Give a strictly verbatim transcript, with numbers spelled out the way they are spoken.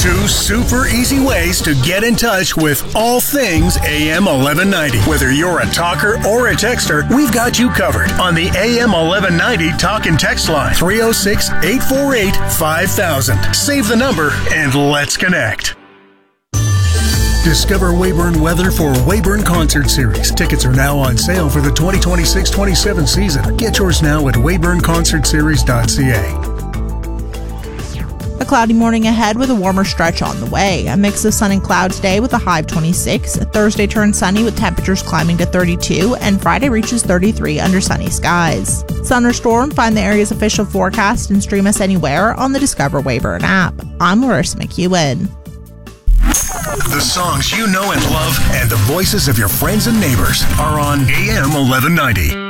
Two super easy ways to get in touch with all things A M eleven ninety. Whether you're a talker or a texter, we've got you covered on the A M eleven ninety talk and text line, three oh six, eight four eight, five thousand. Save the number and let's connect. Discover Weyburn weather for Weyburn Concert Series. Tickets are now on sale for the twenty twenty-six twenty-seven season. Get yours now at weyburn concert series dot c a. A cloudy morning ahead with a warmer stretch on the way. A mix of sun and clouds today with a high of twenty-six. Thursday turns sunny with temperatures climbing to thirty-two, and Friday reaches thirty-three under sunny skies. Sun or storm? Find the area's official forecast and stream us anywhere on the Discover Weyburn app. I'm Larissa McEwen. The songs you know and love and the voices of your friends and neighbors are on A M eleven ninety.